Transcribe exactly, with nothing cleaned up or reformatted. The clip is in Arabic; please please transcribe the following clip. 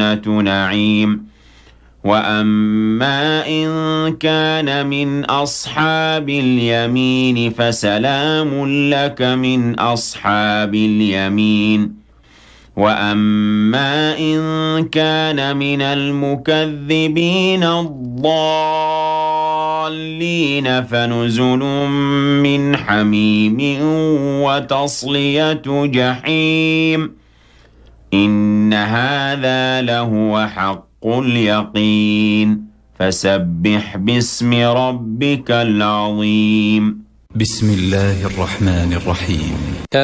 جنة نعيم وأما إن كان من أصحاب اليمين فسلام لك من أصحاب اليمين وأما إن كان من المكذبين الضالين فنزل من حميم وتصلية جحيم إن هذا لهو حق اليقين فسبح باسم ربك العظيم بسم الله الرحمن الرحيم